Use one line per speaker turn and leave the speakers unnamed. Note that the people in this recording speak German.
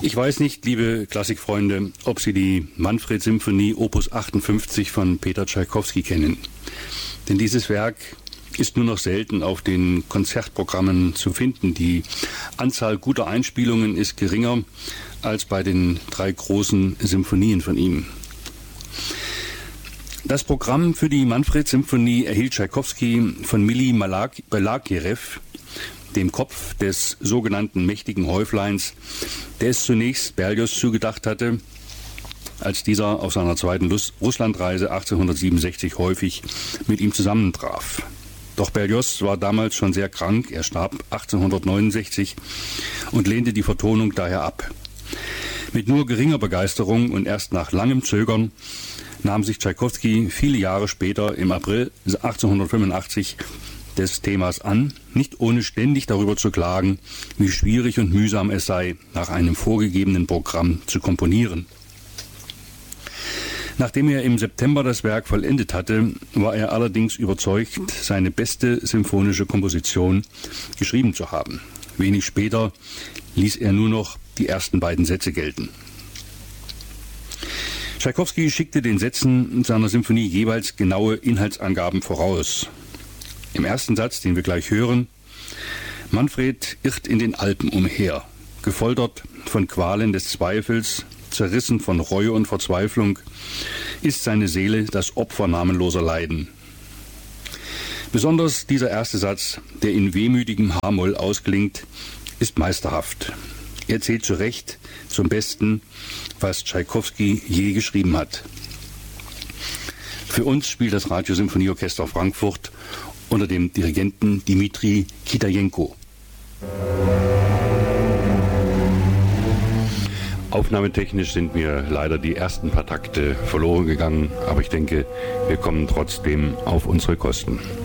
Ich weiß nicht, liebe Klassikfreunde, ob Sie die Manfred-Symphonie Opus 58 von Peter Tschaikowski kennen. Denn dieses Werk ist nur noch selten auf den Konzertprogrammen zu finden. Die Anzahl guter Einspielungen ist geringer als bei den 3 großen Symphonien von ihm. Das Programm für die Manfred-Symphonie erhielt Tschaikowski von Mili Balakirev, dem Kopf des sogenannten mächtigen Häufleins, der es zunächst Berlioz zugedacht hatte, als dieser auf seiner zweiten Russlandreise 1867 häufig mit ihm zusammentraf. Doch Berlioz war damals schon sehr krank, er starb 1869 und lehnte die Vertonung daher ab. Mit nur geringer Begeisterung und erst nach langem Zögern nahm sich Tschaikowski viele Jahre später, im April 1885, des Themas an, nicht ohne ständig darüber zu klagen, wie schwierig und mühsam es sei, nach einem vorgegebenen Programm zu komponieren. Nachdem er im September das Werk vollendet hatte, war er allerdings überzeugt, seine beste symphonische Komposition geschrieben zu haben. Wenig später ließ er nur noch die ersten beiden Sätze gelten. Tschaikowski schickte den Sätzen seiner Symphonie jeweils genaue Inhaltsangaben voraus. Im ersten Satz, den wir gleich hören: Manfred irrt in den Alpen umher, gefoltert von Qualen des Zweifels, zerrissen von Reue und Verzweiflung, ist seine Seele das Opfer namenloser Leiden. Besonders dieser erste Satz, der in wehmütigem H-Moll ausklingt, ist meisterhaft. Er zählt zu Recht zum Besten, was Tschaikowski je geschrieben hat. Für uns spielt das Radiosymphonieorchester Frankfurt unter dem Dirigenten Dmitri Kitajenko. Aufnahmetechnisch sind mir leider die ersten paar Takte verloren gegangen, aber ich denke, wir kommen trotzdem auf unsere Kosten.